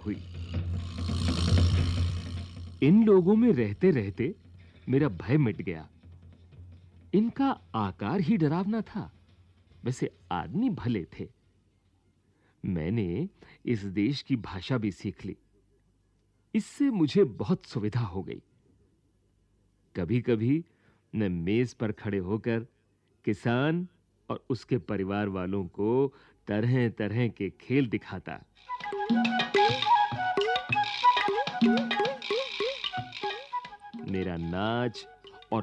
हुई। इन लोगों में रहते-रहते मेरा भय मिट गया। इनका आकार ही डरावना था। वैसे आदमी भले थे। मैंने इस देश की भाषा भी सीख ली। इससे मुझे बहुत सुविधा हो गई। कभी-कभी मैं मेज पर खड़े होकर किसान और उसके परिवार वालों को तरह-तरह के खेल दिखाता। मेरा नाच